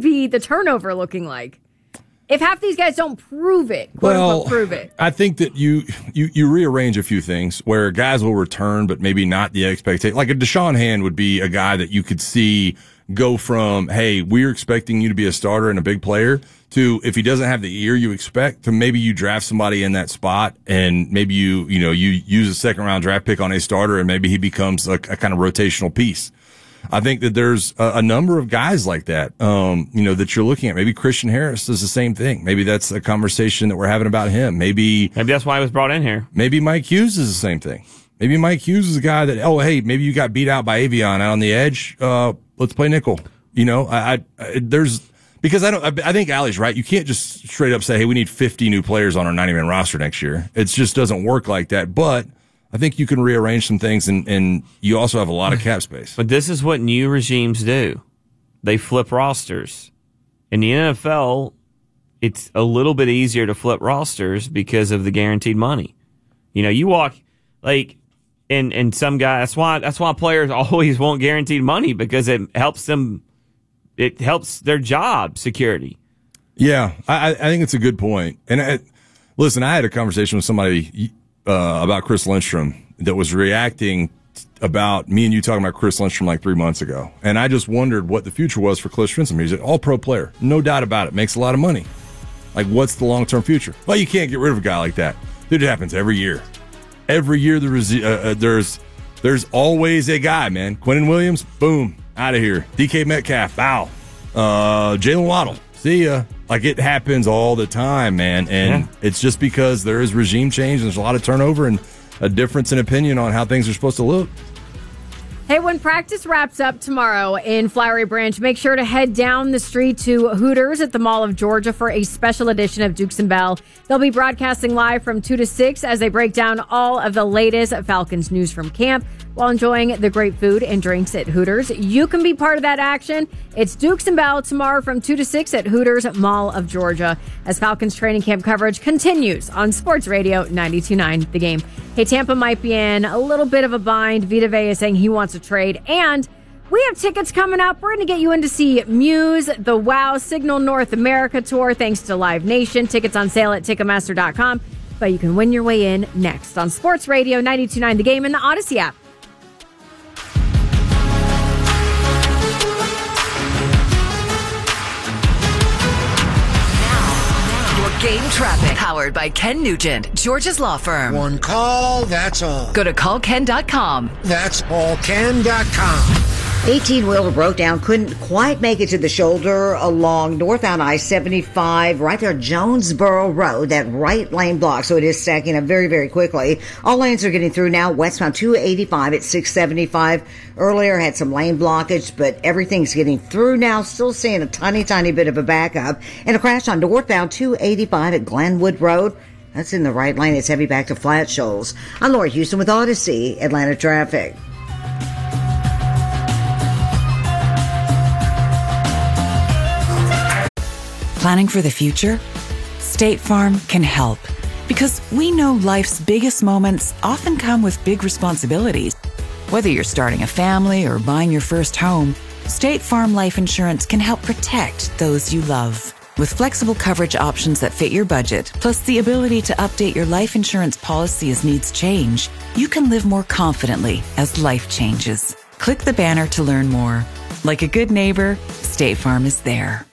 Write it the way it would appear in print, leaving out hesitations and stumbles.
would be the turnover looking like? If half these guys don't prove it, quote unquote, prove it. I think that you rearrange a few things where guys will return, but maybe not the expectation. Like a Deshaun Hand would be a guy that you could see go from, hey, we're expecting you to be a starter and a big player, to if he doesn't have the year you expect, to maybe you draft somebody in that spot and maybe you use a second round draft pick on a starter and maybe he becomes a kind of rotational piece. I think that there's a number of guys like that, that you're looking at. Maybe Christian Harris does the same thing. Maybe that's a conversation that we're having about him. Maybe that's why he was brought in here. Maybe Mike Hughes is the same thing. Maybe Mike Hughes is a guy that, maybe you got beat out by Avion out on the edge. Let's play nickel. I think Allie's right. You can't just straight up say, hey, we need 50 new players on our 90-man roster next year. It just doesn't work like that. But I think you can rearrange some things, and you also have a lot of cap space. But this is what new regimes do. They flip rosters. In the NFL, it's a little bit easier to flip rosters because of the guaranteed money. You walk, and some guys, that's why players always want guaranteed money, because it helps them, it helps their job security. Yeah, I think it's a good point. And listen, I had a conversation with somebody about Chris Lindstrom that was reacting about me and you talking about Chris Lindstrom like 3 months ago. And I just wondered what the future was for Chris Lindstrom. He's an all-pro player. No doubt about it. Makes a lot of money. Like, what's the long-term future? Well, you can't get rid of a guy like that. Dude, it happens every year. Every year there's always a guy, man. Quinnen Williams, boom, out of here. DK Metcalf, bow. Jalen Waddle, see ya. Like, it happens all the time, man. And it's just because there is regime change and there's a lot of turnover and a difference in opinion on how things are supposed to look. Hey, when practice wraps up tomorrow in Flowery Branch, make sure to head down the street to Hooters at the Mall of Georgia for a special edition of Dukes and Bell. They'll be broadcasting live from 2 to 6 as they break down all of the latest Falcons news from camp while enjoying the great food and drinks at Hooters. You can be part of that action. It's Dukes and Bell tomorrow from 2 to 6 at Hooters Mall of Georgia as Falcons training camp coverage continues on Sports Radio 92.9 The Game. Hey, Tampa might be in a little bit of a bind. Vita Vea is saying he wants a trade, and we have tickets coming up. We're going to get you in to see Muse, the WOW Signal North America Tour, thanks to Live Nation. Tickets on sale at Ticketmaster.com, but you can win your way in next on Sports Radio 92.9 The Game and the Odyssey app. Game traffic powered by Ken Nugent, Georgia's law firm. One call, that's all. Go to callken.com. That's allken.com. 18-wheeler broke down, couldn't quite make it to the shoulder along northbound I-75, right there, Jonesboro Road, that right lane block. So it is stacking up very, very quickly. All lanes are getting through now. Westbound 285 at 675. Earlier had some lane blockage, but everything's getting through now. Still seeing a tiny, tiny bit of a backup. And a crash on northbound 285 at Glenwood Road. That's in the right lane. It's heavy back to Flat Shoals. I'm Laura Houston with Odyssey, Atlanta Traffic. Planning for the future? State Farm can help, because we know life's biggest moments often come with big responsibilities. Whether you're starting a family or buying your first home, State Farm Life Insurance can help protect those you love. With flexible coverage options that fit your budget, plus the ability to update your life insurance policy as needs change, you can live more confidently as life changes. Click the banner to learn more. Like a good neighbor, State Farm is there.